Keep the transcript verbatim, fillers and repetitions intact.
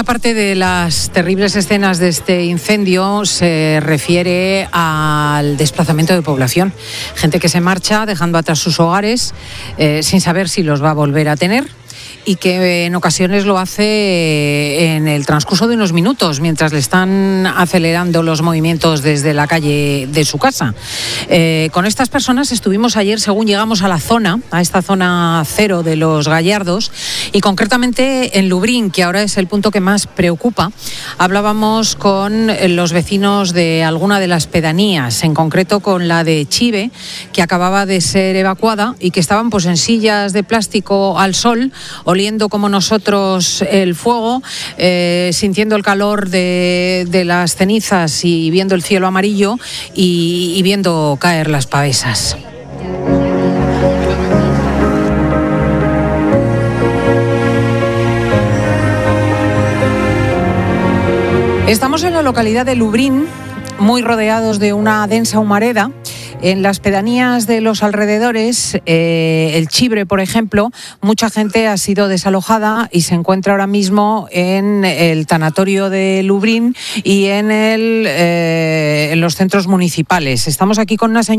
parte de las terribles escenas de este incendio se refiere al desplazamiento de población. Gente que se marcha dejando atrás sus hogares eh, sin saber si los va a volver a tener, y que en ocasiones lo hace en el transcurso de unos minutos mientras le están acelerando los movimientos desde la calle de su casa. Eh, con estas personas estuvimos ayer, según llegamos a la zona, a esta zona cero de Los Gallardos, y concretamente en Lubrín, que ahora es el punto que más preocupa. Hablábamos con los vecinos de alguna de las pedanías, en concreto con la de Chive, que acababa de ser evacuada y que estaban pues en sillas de plástico al sol, oliendo como nosotros el fuego, eh, sintiendo el calor de, de las cenizas y viendo el cielo amarillo y, y viendo caer las pavesas. Estamos en la localidad de Lubrín, muy rodeados de una densa humareda. En las pedanías de los alrededores, eh, el Chibre, por ejemplo, mucha gente ha sido desalojada y se encuentra ahora mismo en el tanatorio de Lubrín y en, el, eh, en los centros municipales. Estamos aquí con una señora